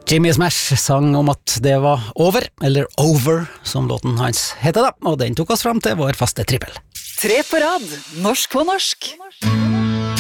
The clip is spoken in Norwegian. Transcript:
Jimmy Smash sang om at det var over, eller Over, som låten hans heter da, og den tok oss fram til vår faste trippel. 3 på rad, norsk på norsk.